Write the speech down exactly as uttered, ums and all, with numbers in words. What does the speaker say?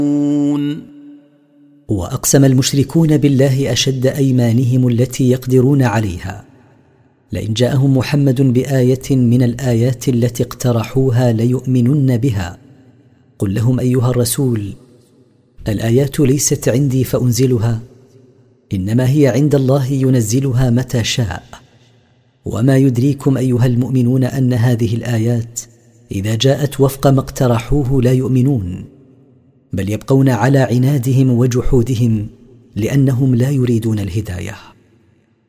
وأقسم المشركون بالله أشد أيمانهم التي يقدرون عليها: لئن جاءهم محمد بآية من الآيات التي اقترحوها ليؤمنن بها. قل لهم أيها الرسول: الآيات ليست عندي فأنزلها، إنما هي عند الله ينزلها متى شاء. وما يدريكم أيها المؤمنون أن هذه الآيات إذا جاءت وفق ما اقترحوه لا يؤمنون، بل يبقون على عنادهم وجحودهم لأنهم لا يريدون الهداية.